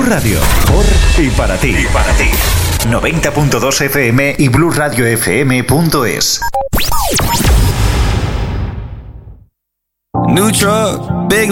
Radio. Por y para ti. 90.2 FM y blueradiofm.es. New truck, big